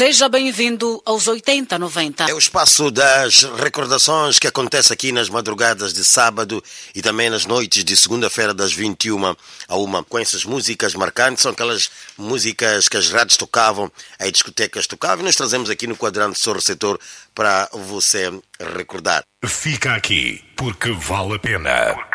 Seja bem-vindo aos 80-90. É o espaço das recordações que acontece aqui nas madrugadas de sábado e também nas noites de segunda-feira das 21 a 1. Com essas músicas marcantes, são aquelas músicas que as rádios tocavam, as discotecas tocavam, e nós trazemos aqui no quadrante Sou Receptor para você recordar. Fica aqui, porque vale a pena.